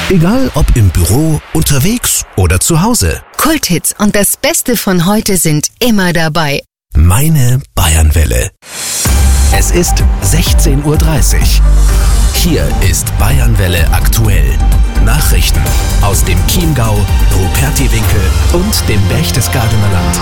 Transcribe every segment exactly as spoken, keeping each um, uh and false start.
Egal ob im Büro, unterwegs oder zu Hause. Kulthits und das Beste von heute sind immer dabei. Meine Bayernwelle. Es ist sechzehn Uhr dreißig. Hier ist Bayernwelle aktuell. Nachrichten aus dem Chiemgau, Rupertiwinkel und dem Berchtesgadener Land.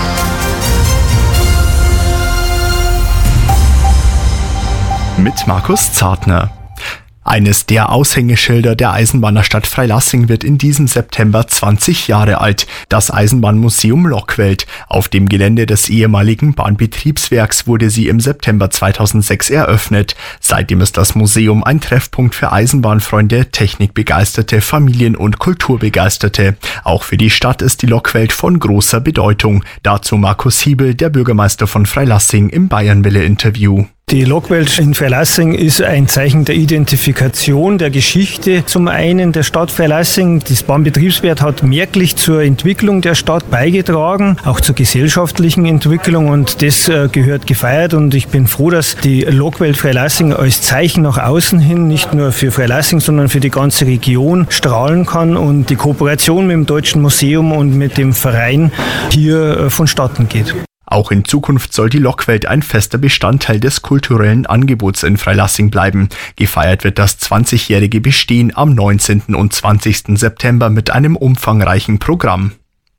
Mit Markus Zartner. Eines der Aushängeschilder der Eisenbahnerstadt Freilassing wird in diesem September zwanzig Jahre alt. Das Eisenbahnmuseum Lokwelt. Auf dem Gelände des ehemaligen Bahnbetriebswerks wurde sie im September zweitausendsechs eröffnet. Seitdem ist das Museum ein Treffpunkt für Eisenbahnfreunde, Technikbegeisterte, Familien- und Kulturbegeisterte. Auch für die Stadt ist die Lokwelt von großer Bedeutung. Dazu Markus Hiebel, der Bürgermeister von Freilassing, im Bayernwelle-Interview. Die Lokwelt in Freilassing ist ein Zeichen der Identifikation, der Geschichte zum einen der Stadt Freilassing. Das Bahnbetriebswerk hat merklich zur Entwicklung der Stadt beigetragen, auch zur gesellschaftlichen Entwicklung, und das gehört gefeiert, und ich bin froh, dass die Lokwelt Freilassing als Zeichen nach außen hin nicht nur für Freilassing, sondern für die ganze Region strahlen kann und die Kooperation mit dem Deutschen Museum und mit dem Verein hier vonstatten geht. Auch in Zukunft soll die Lokwelt ein fester Bestandteil des kulturellen Angebots in Freilassing bleiben. Gefeiert wird das zwanzigjährige Bestehen am neunzehnten und zwanzigsten September mit einem umfangreichen Programm.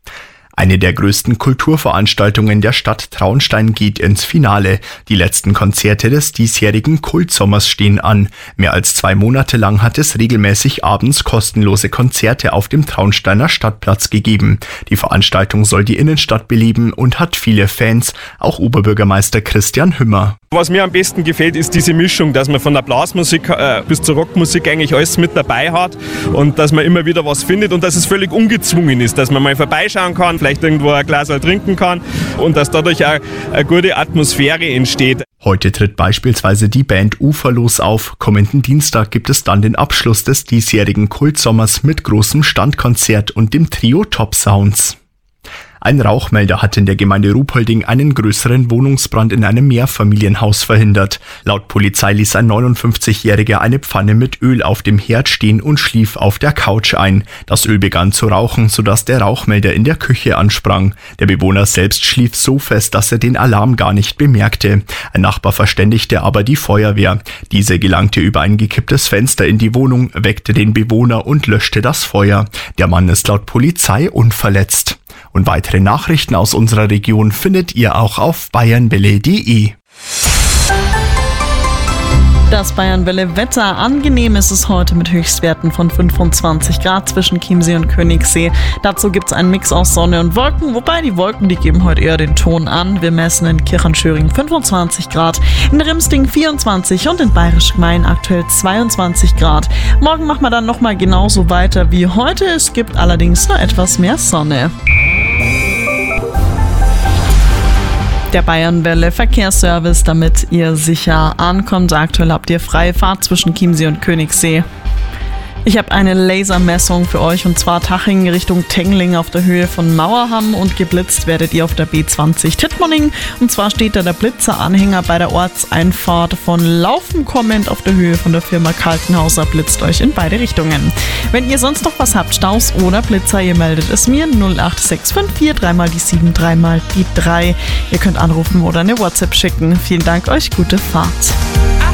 Eine der größten Kulturveranstaltungen der Stadt Traunstein geht ins Finale. Die letzten Konzerte des diesjährigen Kultsommers stehen an. Mehr als zwei Monate lang hat es regelmäßig abends kostenlose Konzerte auf dem Traunsteiner Stadtplatz gegeben. Die Veranstaltung soll die Innenstadt beleben und hat viele Fans, auch Oberbürgermeister Christian Hümmer. Was mir am besten gefällt, ist diese Mischung, dass man von der Blasmusik äh, bis zur Rockmusik eigentlich alles mit dabei hat und dass man immer wieder was findet und dass es völlig ungezwungen ist, dass man mal vorbeischauen kann, vielleicht irgendwo ein Glas trinken kann und dass dadurch auch eine gute Atmosphäre entsteht. Heute tritt beispielsweise die Band Uferlos auf. Kommenden Dienstag gibt es dann den Abschluss des diesjährigen Kultsommers mit großem Standkonzert und dem Trio Top Sounds. Ein Rauchmelder hat in der Gemeinde Ruhpolding einen größeren Wohnungsbrand in einem Mehrfamilienhaus verhindert. Laut Polizei ließ ein neunundfünfzigjähriger eine Pfanne mit Öl auf dem Herd stehen und schlief auf der Couch ein. Das Öl begann zu rauchen, sodass der Rauchmelder in der Küche ansprang. Der Bewohner selbst schlief so fest, dass er den Alarm gar nicht bemerkte. Ein Nachbar verständigte aber die Feuerwehr. Diese gelangte über ein gekipptes Fenster in die Wohnung, weckte den Bewohner und löschte das Feuer. Der Mann ist laut Polizei unverletzt. Und weitere Nachrichten aus unserer Region findet ihr auch auf bayernwelle punkt de. Das Bayernwelle-Wetter. Angenehm ist es heute mit Höchstwerten von fünfundzwanzig Grad zwischen Chiemsee und Königssee. Dazu gibt es einen Mix aus Sonne und Wolken, wobei die Wolken, die geben heute eher den Ton an. Wir messen in Kirchenschöring fünfundzwanzig Grad, in Rimsting vierundzwanzig und in Bayerisch Gmein aktuell zweiundzwanzig Grad. Morgen machen wir dann nochmal genauso weiter wie heute. Es gibt allerdings nur etwas mehr Sonne. Der Bayernwelle Verkehrsservice, damit ihr sicher ankommt. Aktuell habt ihr freie Fahrt zwischen Chiemsee und Königssee. Ich habe eine Lasermessung für euch, und zwar Taching Richtung Tengling auf der Höhe von Mauerham, und geblitzt werdet ihr auf der B zwanzig Tittmoning. Und zwar steht da der Blitzeranhänger bei der Ortseinfahrt von Laufen kommend auf der Höhe von der Firma Kaltenhauser, blitzt euch in beide Richtungen. Wenn ihr sonst noch was habt, Staus oder Blitzer, ihr meldet es mir null acht sechs fünf vier drei mal die sieben drei mal die drei. Ihr könnt anrufen oder eine WhatsApp schicken. Vielen Dank euch, gute Fahrt.